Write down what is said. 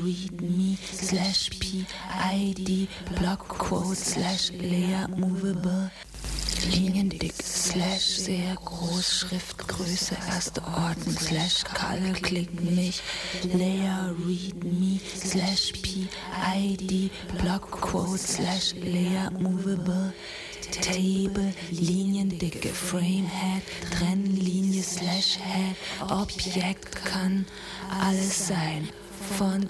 read me slash PID Block Quote slash Layer Movable Liniendick slash sehr groß Schriftgröße erste Ordnung slash Color klickt mich Layer read me slash PID Block Quote slash Layer Movable Table Liniendicke Framehead Trennlinie slash Head Objekt kann alles sein von